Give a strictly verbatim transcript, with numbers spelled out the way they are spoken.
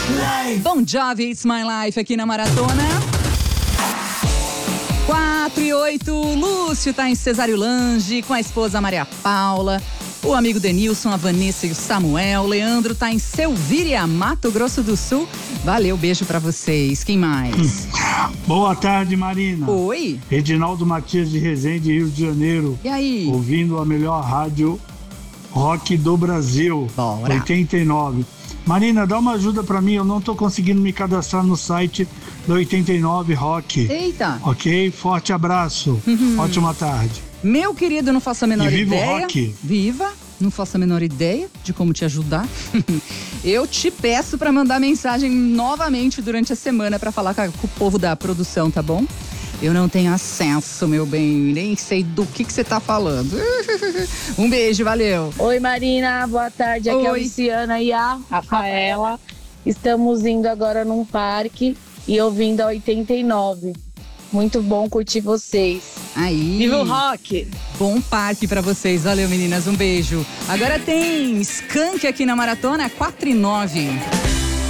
Bon Jovi, It's My Life aqui na Maratona. quatro e oito, Lúcio tá em Cesário Lange com a esposa Maria Paula, o amigo Denilson, a Vanessa e o Samuel. Leandro tá em Selvíria, Mato Grosso do Sul. Valeu, beijo pra vocês. Quem mais? Boa tarde, Marina. Oi. Reginaldo Matias de Resende, Rio de Janeiro. E aí? Ouvindo a melhor rádio rock do Brasil. Bora. oitenta e nove. Marina, dá uma ajuda pra mim, eu não tô conseguindo me cadastrar no site do oitenta e nove Rock. Eita. Ok? Forte abraço. Uhum. Ótima tarde. Meu querido, não faço a menor e viva ideia. O rock. Viva. Não faço a menor ideia de como te ajudar. Eu te peço pra mandar mensagem novamente durante a semana pra falar com o povo da produção, tá bom? Eu não tenho acesso, meu bem, nem sei do que que você tá falando. Um beijo, valeu. Oi, Marina, boa tarde. Aqui Oi. É a Luciana e a Rafaela. Estamos indo agora num parque e ouvindo a oitenta e nove. Muito bom curtir vocês. Aí. Viva o rock! Bom parque pra vocês. Valeu, meninas, um beijo. Agora tem Skank aqui na Maratona, quatro e nove.